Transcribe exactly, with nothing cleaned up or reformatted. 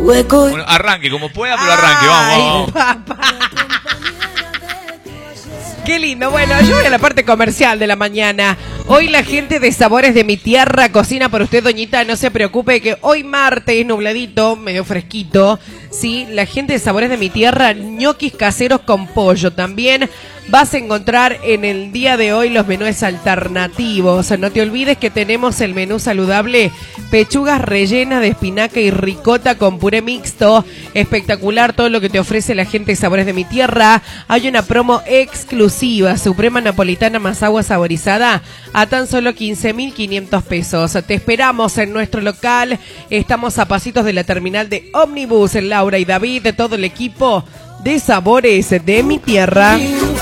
hueco. Bueno, arranque, como pueda, pero arranque, vamos. Ay, papá. Qué lindo. Bueno, yo voy a la parte comercial de la mañana. Hoy la gente de Sabores de mi Tierra cocina por usted, doñita. No se preocupe que hoy martes, nubladito, medio fresquito. Sí, la gente de Sabores de mi Tierra, ñoquis caseros con pollo. También vas a encontrar en el día de hoy los menús alternativos. No te olvides que tenemos el menú saludable, pechugas rellenas de espinaca y ricota con puré mixto. Espectacular todo lo que te ofrece la gente de Sabores de mi Tierra. Hay una promo exclusiva, suprema napolitana más agua saborizada a tan solo quince mil quinientos pesos. Te esperamos en nuestro local. Estamos a pasitos de la terminal de ómnibus. Laura y David, de todo el equipo de Sabores de mi Tierra.